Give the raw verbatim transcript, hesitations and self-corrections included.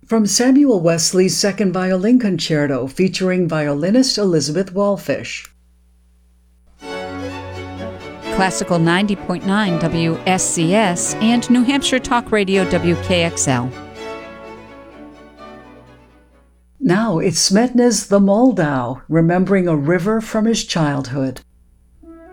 from Samuel Wesley's Second Violin Concerto featuring violinist Elizabeth Wallfish. Classical ninety point nine W S C S and New Hampshire Talk Radio W K X L. Now it's Smetna's The Moldau, remembering a river from his childhood.